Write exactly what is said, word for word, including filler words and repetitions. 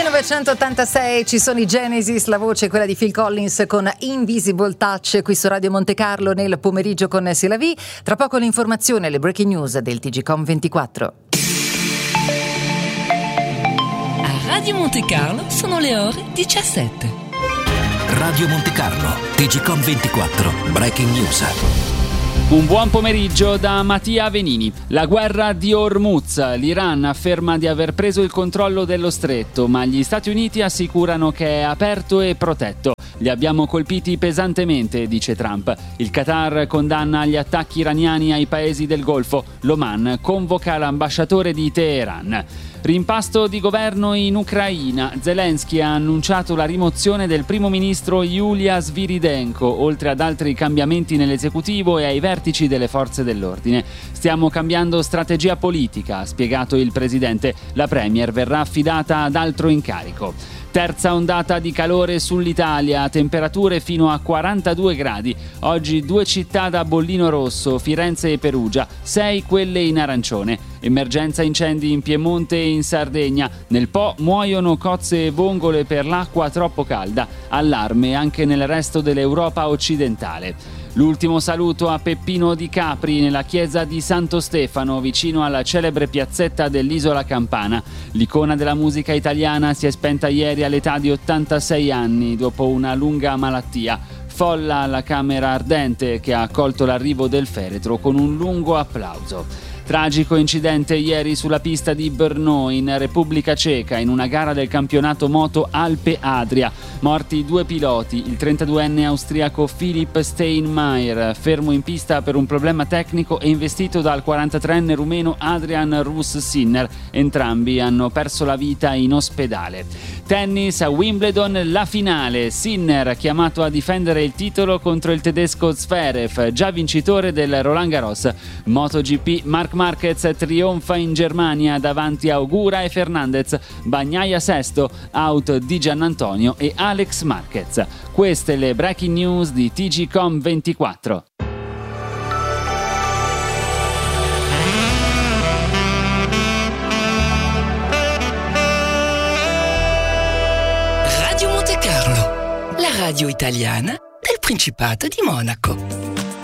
millenovecentottantasei ci sono i Genesis, la voce è quella di Phil Collins con Invisible Touch qui su Radio Monte Carlo nel pomeriggio con Silavi. Tra poco l'informazione e le breaking news del T G Com ventiquattro. A Radio Monte Carlo sono le ore diciassette. Radio Monte Carlo, T G Com ventiquattro, breaking news. Un buon pomeriggio da Mattia Venini. La guerra di Hormuz. L'Iran afferma di aver preso il controllo dello stretto, ma gli Stati Uniti assicurano che è aperto e protetto. Li abbiamo colpiti pesantemente, dice Trump. Il Qatar condanna gli attacchi iraniani ai paesi del Golfo. L'Oman convoca l'ambasciatore di Teheran. Rimpasto di governo in Ucraina. Zelensky ha annunciato la rimozione del primo ministro Yulia Sviridenko, oltre ad altri cambiamenti nell'esecutivo e ai vertici delle forze dell'ordine. Stiamo cambiando strategia politica, ha spiegato il presidente. La premier verrà affidata ad altro incarico. Terza ondata di calore sull'Italia, temperature fino a quarantadue gradi. Oggi due città da bollino rosso, Firenze e Perugia, sei quelle in arancione. Emergenza incendi in Piemonte e in Sardegna. Nel Po muoiono cozze e vongole per l'acqua troppo calda. Allarme anche nel resto dell'Europa occidentale. L'ultimo saluto a Peppino di Capri nella chiesa di Santo Stefano, vicino alla celebre piazzetta dell'Isola Campana. L'icona della musica italiana si è spenta ieri all'età di ottantasei anni, dopo una lunga malattia. Folla alla Camera Ardente, che ha accolto l'arrivo del feretro con un lungo applauso. Tragico incidente ieri sulla pista di Brno in Repubblica Ceca in una gara del campionato moto Alpe Adria. Morti due piloti, il trentaduenne austriaco Philipp Steinmeier, fermo in pista per un problema tecnico, e investito dal quarantatreenne rumeno Adrian Rus-Sinner. Entrambi hanno perso la vita in ospedale. Tennis a Wimbledon, la finale. Sinner chiamato a difendere il titolo contro il tedesco Zverev, già vincitore del Roland Garros. MotoGP, Marc Marquez trionfa in Germania davanti a Ogura e Fernandez. Bagnaia sesto, out di Giannantonio e Alex Marquez. Queste le breaking news di T G Com ventiquattro. Radio Monte Carlo, la radio italiana del Principato di Monaco.